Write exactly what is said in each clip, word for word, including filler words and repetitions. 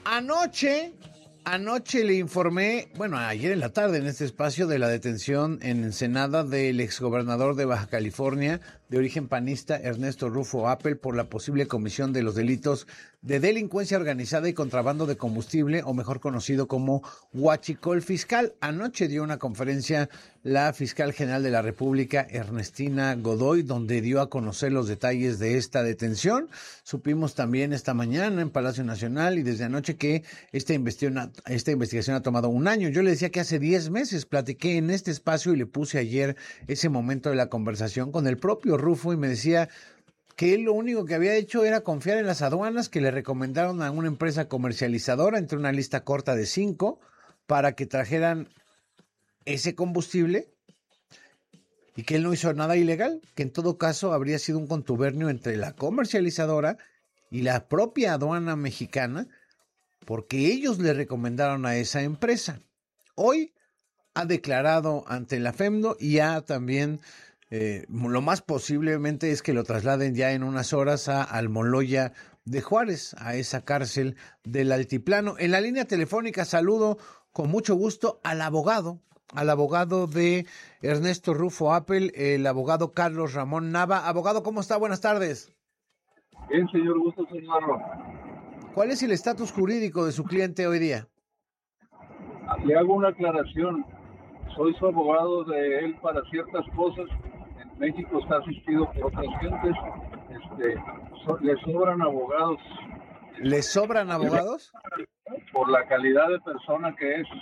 Anoche, anoche le informé, bueno, ayer en la tarde en este espacio de la detención en Ensenada del exgobernador de Baja California de origen panista Ernesto Rufo Appel por la posible comisión de los delitos de delincuencia organizada y contrabando de combustible, o mejor conocido como huachicol fiscal. Anoche dio una conferencia la fiscal general de la República, Ernestina Godoy, donde dio a conocer los detalles de esta detención. Supimos también esta mañana en Palacio Nacional y desde anoche que esta investigación, esta investigación ha tomado un año. Yo le decía que hace diez meses platiqué en este espacio y le puse ayer ese momento de la conversación con el propio Rufo y me decía que él lo único que había hecho era confiar en las aduanas que le recomendaron a una empresa comercializadora entre una lista corta de cinco para que trajeran ese combustible y que él no hizo nada ilegal, que en todo caso habría sido un contubernio entre la comercializadora y la propia aduana mexicana porque ellos le recomendaron a esa empresa. Hoy ha declarado ante la FEMDO y ya también eh, lo más posiblemente es que lo trasladen ya en unas horas a Almoloya de Juárez, a esa cárcel del Altiplano. En la línea telefónica saludo con mucho gusto al abogado, al abogado de Ernesto Rufo Appel, el abogado Carlos Ramón Nava. Abogado, ¿cómo está? Buenas tardes. Bien, señor, gusto saludarlo. ¿Cuál es el estatus jurídico de su cliente hoy día? Le hago una aclaración. Soy su abogado de él para ciertas cosas. En México está asistido por otras gentes. Este, so, le sobran abogados. ¿Le sobran abogados? Por la calidad de persona que es.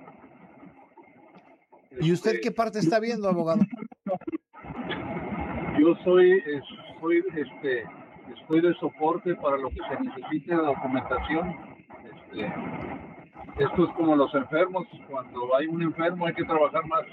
¿Y usted qué parte está viendo, abogado? Yo soy, soy, este, estoy de soporte para lo que se necesite de documentación. Este, esto es como los enfermos. Cuando hay un enfermo hay que trabajar más.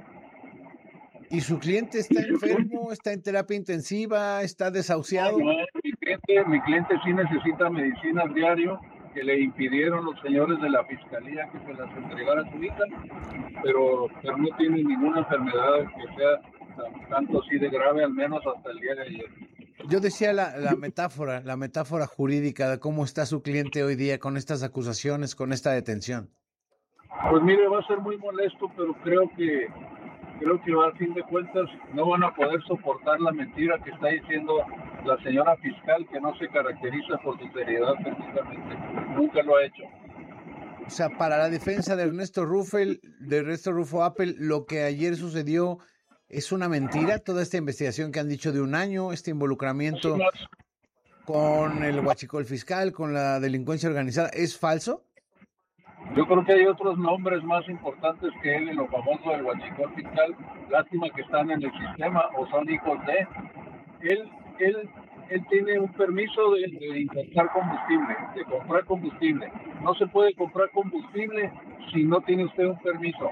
¿Y su cliente está enfermo? ¿Está en terapia intensiva? ¿Está desahuciado? No, mi cliente, mi cliente sí necesita medicinas diario, que le impidieron los señores de la fiscalía que se las entregara a su hija, pero, pero no tiene ninguna enfermedad que sea tanto así de grave, al menos hasta el día de ayer. Yo decía la, la metáfora, la metáfora jurídica de cómo está su cliente hoy día con estas acusaciones, con esta detención. Pues mire, va a ser muy molesto, pero creo que creo que a fin de cuentas no van a poder soportar la mentira que está diciendo la señora fiscal, que no se caracteriza por su seriedad precisamente. Nunca lo ha hecho. O sea, para la defensa de Ernesto Rufel, de Ernesto Rufo Appel, lo que ayer sucedió es una mentira. Toda esta investigación que han dicho de un año, este involucramiento con el huachicol fiscal, con la delincuencia organizada, ¿es falso? Yo creo que hay otros nombres más importantes que él en lo famoso del huachicol fiscal. Lástima que están en el sistema o son hijos de él. Él, él tiene un permiso de, de importar combustible, de comprar combustible. No se puede comprar combustible si no tiene usted un permiso.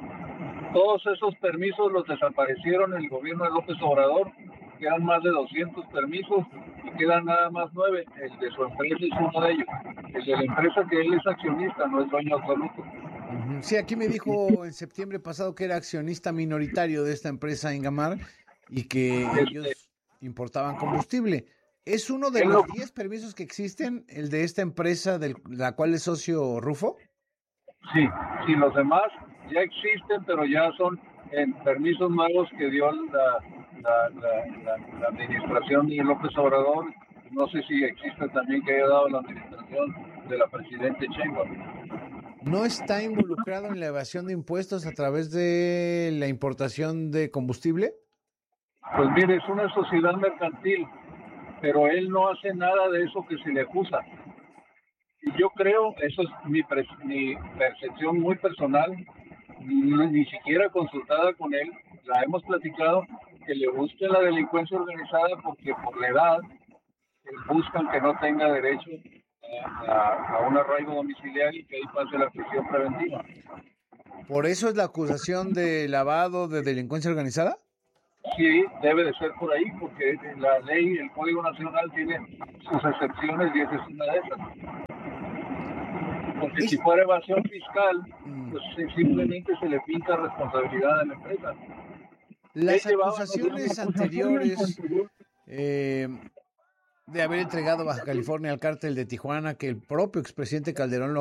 Todos esos permisos los desaparecieron en el gobierno de López Obrador. Quedan más de doscientos permisos y quedan nada más nueve. El de su empresa es uno de ellos. El de la empresa que él es accionista, no es dueño absoluto. Sí, aquí me dijo en septiembre pasado que era accionista minoritario de esta empresa Ingamar y que este, ellos importaban combustible. ¿Es uno de los diez permisos que existen, el de esta empresa de la cual es socio Rufo? Sí, sí, los demás ya existen, pero ya son en permisos nuevos que dio la, la, la, la, la administración de López Obrador. No sé si existe también que haya dado la administración de la presidenta Sheinbaum. ¿No está involucrado en la evasión de impuestos a través de la importación de combustible? Pues mire, es una sociedad mercantil, pero él no hace nada de eso que se le acusa. Y yo creo, eso es mi, mi percepción muy personal, ni, ni siquiera consultada con él, la hemos platicado, que le busquen la delincuencia organizada porque por la edad buscan que no tenga derecho a, a, a un arraigo domiciliario y que ahí pase la prisión preventiva. ¿Por eso es la acusación de lavado de delincuencia organizada? Sí, debe de ser por ahí, porque la ley, el Código Nacional tiene sus excepciones y esa es una de esas. Porque es... si fuera evasión fiscal, pues simplemente se le pinta responsabilidad a la empresa. Las acusaciones anteriores, eh, de haber entregado Baja California al cártel de Tijuana, que el propio expresidente Calderón lo